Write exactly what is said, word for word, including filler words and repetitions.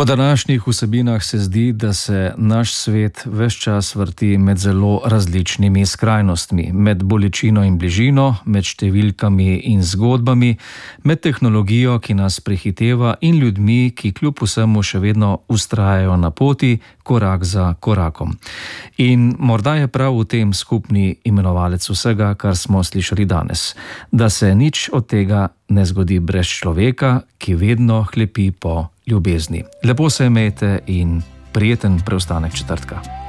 Po današnjih vsebinah se zdi, da se naš svet ves čas vrti med zelo različnimi skrajnostmi, med bolečino in bližino, med številkami in zgodbami, med tehnologijo, ki nas prehiteva, in ljudmi, ki kljub vsemu še vedno vztrajajo na poti, korak za korakom. In morda je prav v tem skupni imenovalec vsega, kar smo slišali danes, da se nič od tega ne zgodi brez človeka, ki vedno hlepi po ljubezni. Lepo se imejte in prijeten preostanek četrtka.